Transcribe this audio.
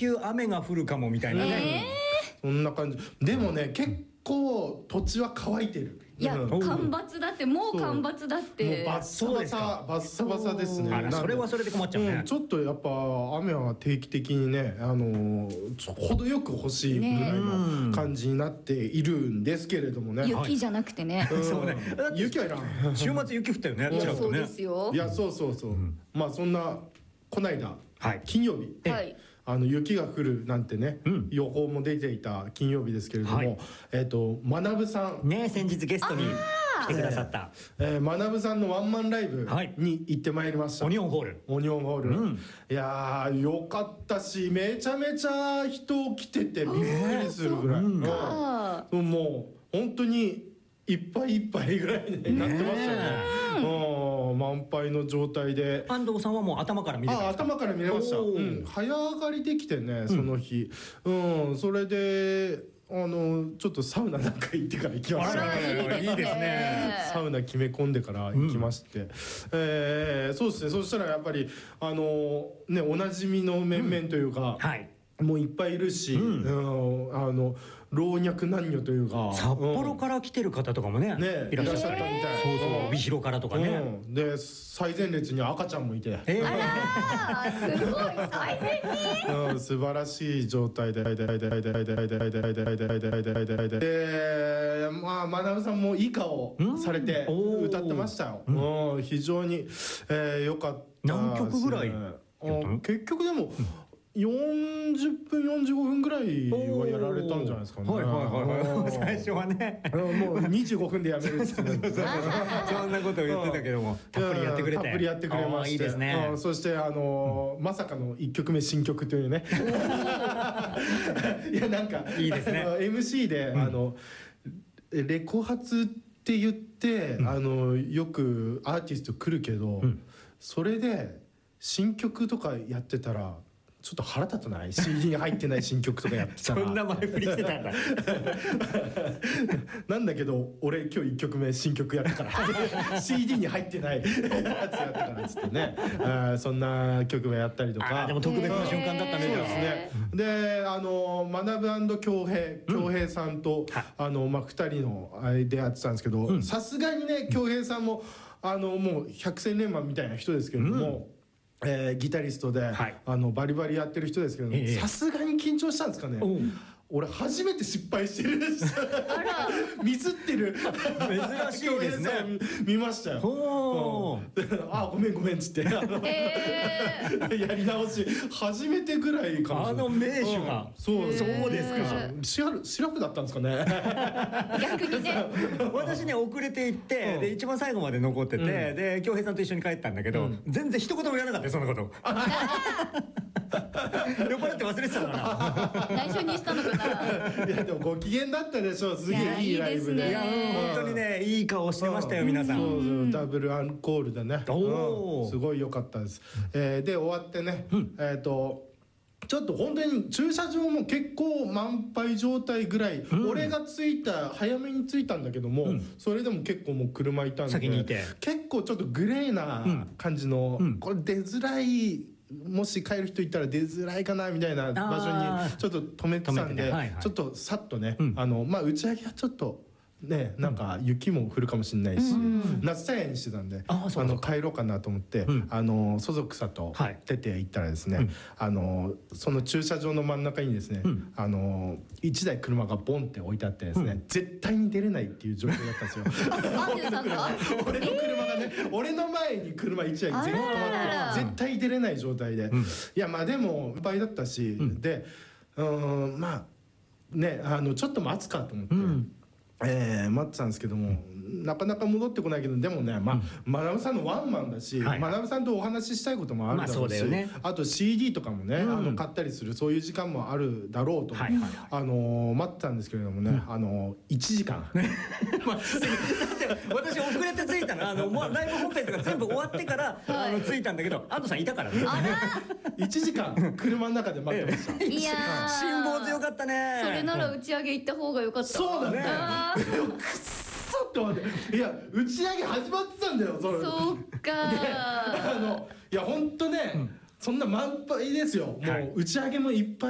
急雨が降るかもみたいなね、 そんな感じでもね、結構土地は乾いてる。 いや、干ばつだって、もう干ばつだって、 もうバッサバサバッサバサですね。 それはそれで困っちゃうね、 ちょっとやっぱ雨は定期的にね、程よく欲しいぐらいの感じになっているんですけれどもね。 雪じゃなくてね。 そうね、 雪はいらん。 週末雪降ったよね。 そうですよ。 いや、そうそうそう。まあそんなこないだ金曜日、雪が降るなんてね、予報も出ていた金曜日ですけれども、学さんね、先日ゲストに来てくださった学さんのワンマンライブに行ってまいりました。 オニオンホール。 オニオンホール、いやーよかったし、めちゃめちゃ人来ててびっくりするぐらい、もう本当にいっぱいいっぱいぐらいになってましたよね。満杯の状態で。 安藤さんはもう頭から見れました。 頭から見れました。早上がりできてね、その日。それでちょっとサウナなんか行ってから行きました。 いいですね。 サウナ決め込んでから行きまして、そうですね。そしたらやっぱりね、おなじみの面々というか、もういっぱいいるし、老若男女というか、 札幌から来てる方とかもね、いらっしゃったみたい。そうそう、帯広からとかね。 で、最前列に赤ちゃんもいて、 あらー、すごい、最前に素晴らしい状態で、まあ学さんもいい顔されて歌ってましたよ。非常に良かった。 何曲ぐらい？ 結局でも40分45分ぐらいはやられたんじゃないですかね。 最初はね、 もう25分でやめるって言ってた。 そんなことを言ってたけども、たっぷりやってくれて、 たっぷりやってくれまして、いいですね。そしてまさかの1曲目新曲というね。いや、なんかいいですね。MC でレコ発って言ってよくアーティスト来るけど、それで新曲とかやってたらちょっと腹立たない？ CD に入ってない新曲とかやってたら。 そんな前振りしてたんだ。 なんだけど俺今日1曲目新曲やったから CD に入ってないやつやったからっつってね、そんな曲もやったりとか。 でも特別な瞬間だったね。 そうですね。で学恭平さんと2人のでやってたんですけど、さすがにね、恭平さんももう百戦錬磨みたいな人ですけれども、ギタリストで、バリバリやってる人ですけど、さすがに緊張したんですかね。俺初めて失敗してるミスってる珍しいですね。 見ましたよ。あ、ごめんごめんっつってやり直し初めてぐらいかもしれない。 名手がそうですか。シラフだったんですかね。 逆にね。 私ね、遅れて行ってで一番最後まで残ってて、で恭平さんと一緒に帰ったんだけど、全然一言も言わなかったよ、そんなこと。酔っ払って忘れてたから内緒にしたのかな。 いやでもご機嫌だったでしょ。すげえいいライブで。 いや本当にね、いい顔してましたよ皆さん。 そうそう、ダブルアンコールでね、すごい良かったです。で終わってね、ちょっと本当に駐車場も結構満杯状態ぐらい、俺が早めに着いたんだけども、それでも結構もう車いたんで、 先にいて結構ちょっとグレーな感じの、これ出づらい、もし帰る人いたら出づらいかなみたいな場所にちょっと止めてたんで、ちょっとさっとね、打ち上げはちょっとね、なんか雪も降るかもしれないし、夏タイヤにしてたんで帰ろうかなと思って、そぞくさと出て行ったらですね、その駐車場の真ん中にですね、1台車がボンって置いてあってですね、絶対に出れないっていう状況だったんですよ。俺の車がね、俺の前に車1台全部止まって絶対出れない状態で、いやまあでもいっぱいだったし、でまあね、ちょっと待つかと思って。待ってたんですけども、なかなか戻ってこないけど、でもね、学さんのワンマンだし、学さんとお話ししたいこともあるだろうし、あと CD とかもね、買ったりするそういう時間もあるだろうと待ってたんですけれどもね、1時間私遅れて着いたの、ライブ本編とか全部終わってから着いたんだけど、安藤さんいたからね。 1時間車の中で待ってました。 いや辛抱強かったね。 それなら打ち上げ行った方が良かった。 そうだね。くっそって思って、いや打ち上げ始まってたんだよ。 そうか。 いや本当ね、そんな満杯ですよ。もう打ち上げもいっぱい